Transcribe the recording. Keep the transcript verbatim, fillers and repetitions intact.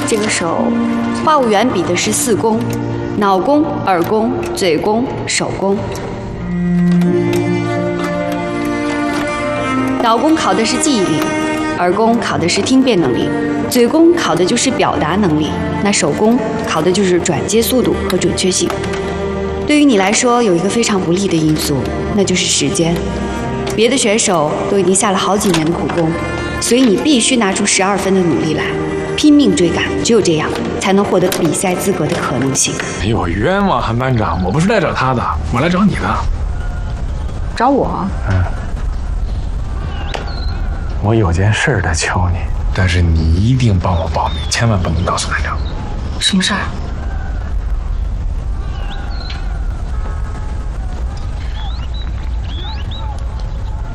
这个手，话务员比的是四功：脑功、耳功、嘴功、手功。脑功考的是记忆力，耳功考的是听辨能力，嘴功考的就是表达能力，那手功考的就是转接速度和准确性。对于你来说，有一个非常不利的因素，那就是时间。别的选手都已经下了好几年的苦功，所以你必须拿出十二分的努力来，拼命追赶，只有这样才能获得比赛资格的可能性。 哎呦，冤枉韩班长，我不是来找他的，我来找你的。 找我？ 嗯。我有件事得求你，但是你一定帮我保密，千万不能告诉班长。 什么事儿？